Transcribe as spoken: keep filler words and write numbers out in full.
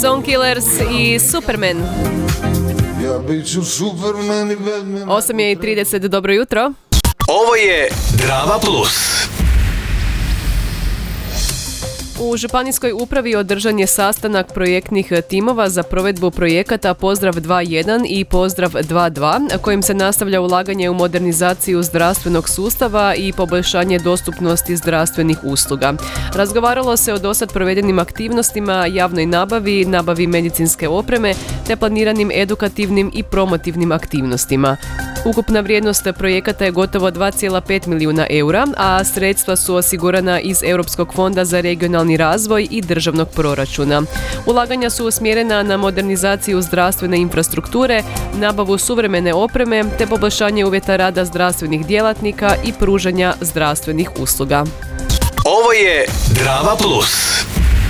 Zone Killers i Superman. Ja bit ću Superman i Batman. osam je i trideset, dobro jutro. Ovo je Drama Plus. U Županijskoj upravi održan je sastanak projektnih timova za provedbu projekata Pozdrav dva jedan i Pozdrav dva dva, kojim se nastavlja ulaganje u modernizaciju zdravstvenog sustava i poboljšanje dostupnosti zdravstvenih usluga. Razgovaralo se o dosad provedenim aktivnostima, javnoj nabavi, nabavi medicinske opreme te planiranim edukativnim i promotivnim aktivnostima. Ukupna vrijednost projekata je gotovo dva zarez pet milijuna eura, a sredstva su osigurana iz Europskog fonda za regionalni razvoj i državnog proračuna. Ulaganja su usmjerena na modernizaciju zdravstvene infrastrukture, nabavu suvremene opreme te poboljšanje uvjeta rada zdravstvenih djelatnika i pružanja zdravstvenih usluga. Ovo je Drama Plus.